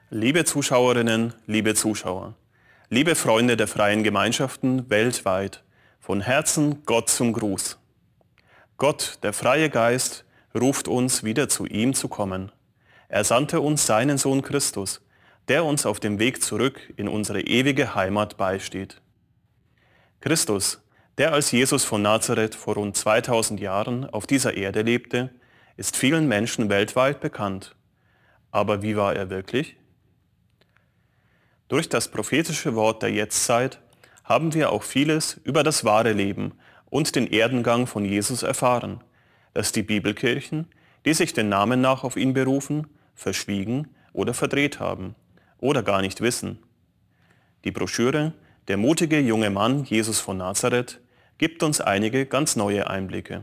Liebe Zuschauerinnen, liebe Zuschauer, liebe Freunde der freien Gemeinschaften weltweit, von Herzen Gott zum Gruß. Gott, der freie Geist, ruft uns wieder zu ihm zu kommen. Er sandte uns seinen Sohn Christus, der uns auf dem Weg zurück in unsere ewige Heimat beisteht. Christus, der als Jesus von Nazareth vor rund 2000 Jahren auf dieser Erde lebte, ist vielen Menschen weltweit bekannt. Aber wie war er wirklich? Durch das prophetische Wort der Jetztzeit haben wir auch vieles über das wahre Leben und den Erdengang von Jesus erfahren, das die Bibelkirchen, die sich den Namen nach auf ihn berufen, verschwiegen oder verdreht haben oder gar nicht wissen. Die Broschüre Der mutige junge Mann Jesus von Nazareth gibt uns einige ganz neue Einblicke.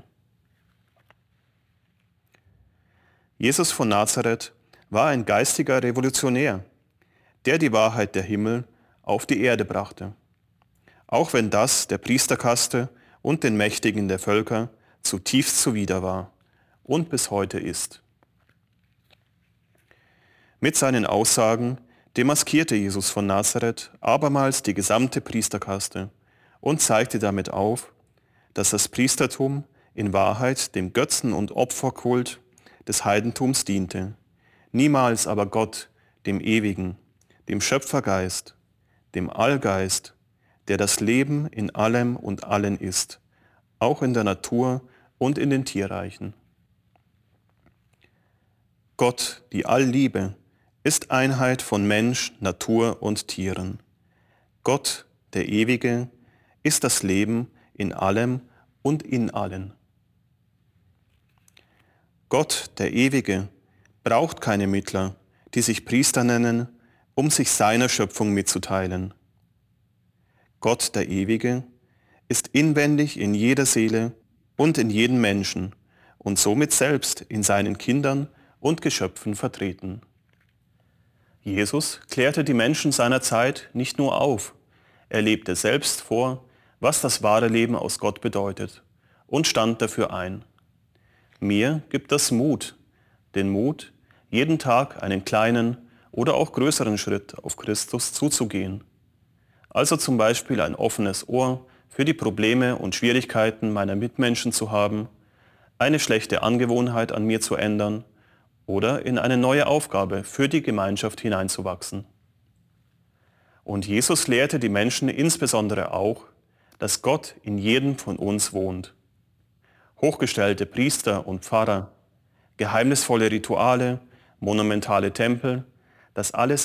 Jesus von Nazareth war ein geistiger Revolutionär, der die Wahrheit der Himmel auf die Erde brachte. Auch wenn das der Priesterkaste und den Mächtigen der Völker zutiefst zuwider war und bis heute ist. Mit seinen Aussagen demaskierte Jesus von Nazareth abermals die gesamte Priesterkaste und zeigte damit auf, dass das Priestertum in Wahrheit dem Götzen- und Opferkult des Heidentums diente, niemals aber Gott, dem Ewigen, dem Schöpfergeist, dem Allgeist, der das Leben in allem und allen ist, auch in der Natur und in den Tierreichen. Gott, die Allliebe, ist Einheit von Mensch, Natur und Tieren. Gott, der Ewige, ist das Leben in allem und in allen. Gott, der Ewige, braucht keine Mittler, die sich Priester nennen, um sich seiner Schöpfung mitzuteilen. Gott, der Ewige, ist inwendig in jeder Seele und in jedem Menschen und somit selbst in seinen Kindern und Geschöpfen vertreten. Jesus klärte die Menschen seiner Zeit nicht nur auf, er lebte selbst vor, was das wahre Leben aus Gott bedeutet und stand dafür ein. Mir gibt das Mut, den Mut, jeden Tag einen kleinen oder auch größeren Schritt auf Christus zuzugehen. Also zum Beispiel ein offenes Ohr für die Probleme und Schwierigkeiten meiner Mitmenschen zu haben, eine schlechte Angewohnheit an mir zu ändern oder in eine neue Aufgabe für die Gemeinschaft hineinzuwachsen. Und Jesus lehrte die Menschen insbesondere auch, dass Gott in jedem von uns wohnt. Hochgestellte Priester und Pfarrer, geheimnisvolle Rituale, monumentale Tempel, das alles